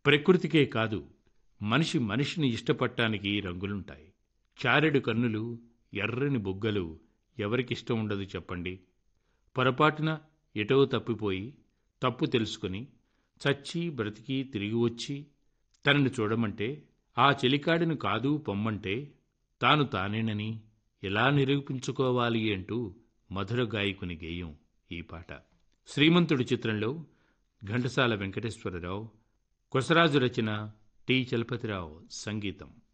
ప్రకృతికే కాదు, మనిషి మనిషిని ఇష్టపడటానికి రంగులుంటాయి. చారెడు కన్నులు, ఎర్రని బుగ్గలు ఎవరికిష్టం ఉండదు చెప్పండి? పొరపాటున ఎటో తప్పిపోయి, తప్పు తెలుసుకుని, చచ్చి బ్రతికి తిరిగి వచ్చి తనని చూడమంటే, ఆ చెలికాడిని కాదు పొమ్మంటే, తాను తానేనని ఎలా నిరూపించుకోవాలి అంటూ మధుర గాయకుని గేయం ఈ పాట. శ్రీమంతుడి చిత్రంలో ఘంటసాల వెంకటేశ్వరరావు, కొసరాజు రచన, టి చలపతిరావు సంగీతం.